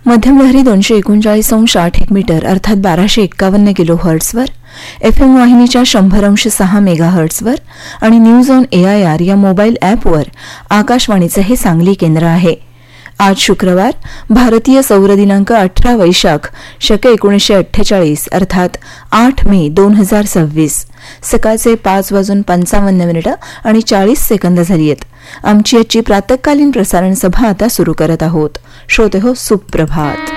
मध्यम लहरी 239.8 मीटर अर्थात 1251 किलो हर्ट्झवर, FM वाहिनीच्या 100.6 मेगाहर्ट्झवर आणि न्यूज ऑन AIR या मोबाईल ॲपवर आकाशवाणीचं हे सांगली केंद्र आहे. आज शुक्रवार, भारतीय सौर दिनांक 18 वैशाख शके 1948 अर्थात 8 मे 2026 सकाळचे 5:55 आणि 40 सेकंद झाली आहेत. आमची आजची प्रातःकालीन प्रसारण सभा आता सुरू करत आहोत. श्रोते हो, सुप्रभात.